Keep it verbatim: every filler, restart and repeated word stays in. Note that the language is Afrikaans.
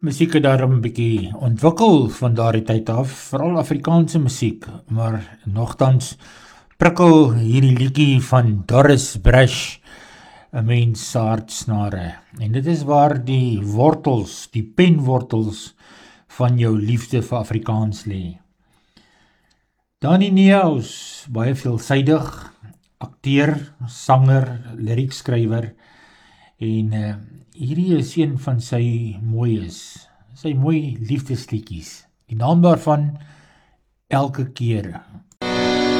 Musiek het daarom 'n bietjie ontwikkel van daardie tyd af, veral Afrikaanse musiek, maar nogtans prikkel hierdie liedjie van Doris Bresch 'n mens se hartsnare. En dit is waar die wortels, die penwortels van jou liefde vir Afrikaans lê. Dani Neus, baie veelsidig, akteur, sanger, liriekskrywer en uh, hierdie is een van sy mooies, sy mooi liefdesliedjies. Die naam daarvan, Elke Keer.